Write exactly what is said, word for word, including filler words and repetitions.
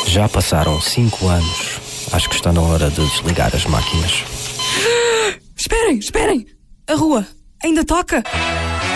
Já passaram cinco anos. Acho que está na hora de desligar as máquinas. Esperem, esperem! A rua ainda toca!